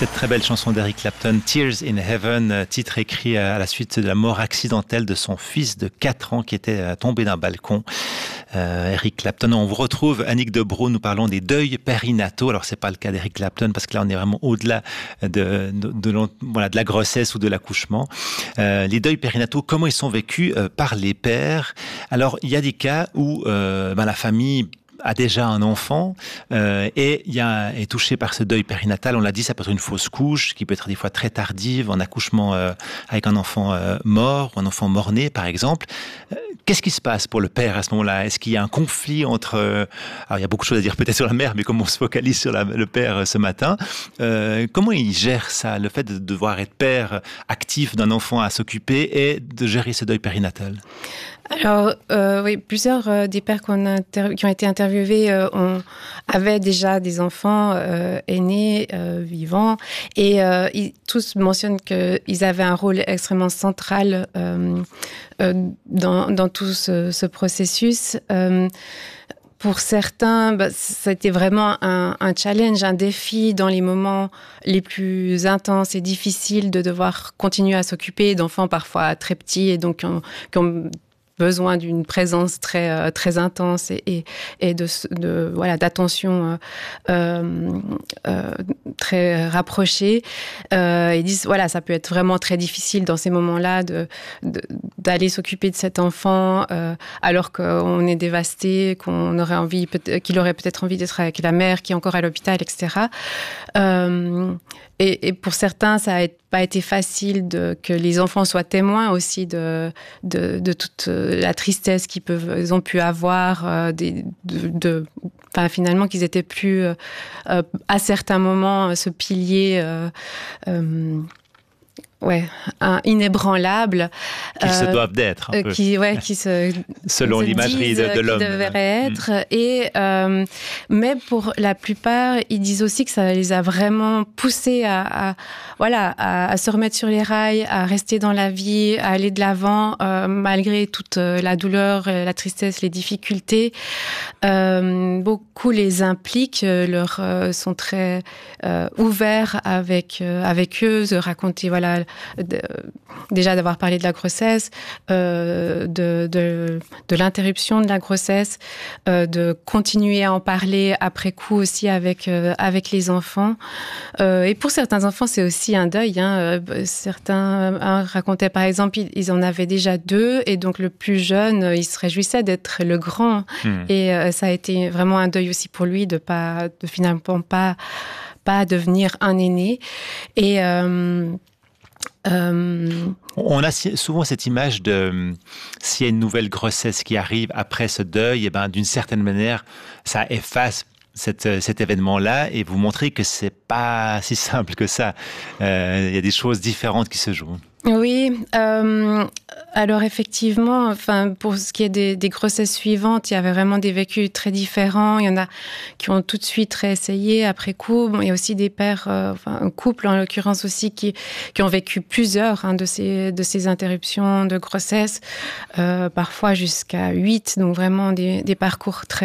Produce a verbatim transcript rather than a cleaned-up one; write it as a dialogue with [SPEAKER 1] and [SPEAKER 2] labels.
[SPEAKER 1] Cette très belle chanson d'Eric Clapton, Tears in Heaven, titre écrit à la suite de la mort accidentelle de son fils de quatre ans qui était tombé d'un balcon. Euh, Eric Clapton, on vous retrouve, Annick Debroux, nous parlons des deuils périnataux. Alors c'est pas le cas d'Eric Clapton parce que là on est vraiment au-delà de, de, de, voilà, de la grossesse ou de l'accouchement. Euh, les deuils périnataux, comment ils sont vécus euh, par les pères? Alors il y a des cas où euh, ben, la famille a déjà un enfant euh, et il y a, est touché par ce deuil périnatal. On l'a dit, ça peut être une fausse couche qui peut être des fois très tardive, un accouchement euh, avec un enfant euh, mort ou un enfant mort-né par exemple. Euh, qu'est-ce qui se passe pour le père à ce moment-là? Est-ce qu'il y a un conflit entre... Euh, alors il y a beaucoup de choses à dire peut-être sur la mère, mais comme on se focalise sur la, le père euh, ce matin, euh, comment il gère ça, le fait de devoir être père actif d'un enfant à s'occuper et de gérer ce deuil périnatal?
[SPEAKER 2] Alors, euh, oui, plusieurs euh, des pères qu'on a inter- qui ont été interviewés euh, ont, avaient déjà des enfants euh, aînés, euh, vivants, et euh, ils, tous mentionnent qu'ils avaient un rôle extrêmement central euh, euh, dans, dans tout ce, ce processus. Euh, Pour certains, bah, ça a été vraiment un, un challenge, un défi dans les moments les plus intenses et difficiles de devoir continuer à s'occuper d'enfants parfois très petits et donc qui ont, qui ont besoin d'une présence très euh, très intense et et, et de, de voilà d'attention euh, euh, très rapprochée. Euh, ils disent voilà, ça peut être vraiment très difficile dans ces moments-là de, de d'aller s'occuper de cet enfant euh, alors qu'on est dévasté, qu'on aurait envie qu'il aurait peut-être envie d'être avec la mère qui est encore à l'hôpital, et cetera. Euh, Et, et pour certains, ça n'a pas été facile de, que les enfants soient témoins aussi de, de, de toute la tristesse qu'ils peuvent, ils ont pu avoir, euh, des, de, de, enfin, finalement, qu'ils étaient plus, euh, à certains moments, ce pilier... Euh, euh, Ouais, un inébranlable.
[SPEAKER 1] Qu'ils euh, se doivent d'être, un peu.
[SPEAKER 2] Qui, ouais, qui se,
[SPEAKER 1] selon
[SPEAKER 2] se
[SPEAKER 1] l'imagerie de, de l'homme.
[SPEAKER 2] Qui devraient être. Mmh. Et, euh, mais pour la plupart, ils disent aussi que ça les a vraiment poussés à, à, voilà, à, à se remettre sur les rails, à rester dans la vie, à aller de l'avant, euh, malgré toute la douleur, la tristesse, les difficultés. Euh, beaucoup les impliquent, leur, euh, sont très euh, ouverts avec, euh, avec eux, de raconter, voilà, De, déjà d'avoir parlé de la grossesse, euh, de, de, de l'interruption de la grossesse, euh, de continuer à en parler après coup aussi avec, euh, avec les enfants. Euh, et pour certains enfants, c'est aussi un deuil. Hein. Certains hein, racontaient, par exemple, ils, ils en avaient déjà deux, et donc le plus jeune, il se réjouissait d'être le grand. Mmh. Et euh, ça a été vraiment un deuil aussi pour lui de, pas, de finalement pas, pas devenir un aîné. Et... Euh,
[SPEAKER 1] Euh... On a souvent cette image de s'il y a une nouvelle grossesse qui arrive après ce deuil, et ben d'une certaine manière, ça efface cette, cet événement-là et vous montrez que c'est pas si simple que ça. Euh, il y a des choses différentes qui se jouent.
[SPEAKER 2] Oui, euh, alors effectivement, enfin pour ce qui est des, des grossesses suivantes, il y avait vraiment des vécus très différents. Il y en a qui ont tout de suite réessayé après coup. Bon, il y a aussi des pères, euh, enfin un couple en l'occurrence aussi qui qui ont vécu plusieurs hein, de ces de ces interruptions de grossesse, euh, parfois jusqu'à huit, donc vraiment des des parcours très